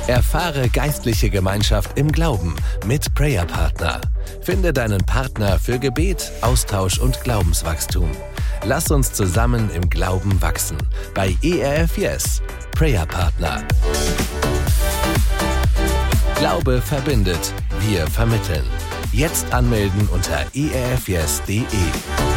Erfahre geistliche Gemeinschaft im Glauben mit Prayer Partner. Finde deinen Partner für Gebet, Austausch und Glaubenswachstum. Lass uns zusammen im Glauben wachsen. Bei ERF Yes, Prayer Partner. Glaube verbindet. Wir vermitteln. Jetzt anmelden unter erfyes.de.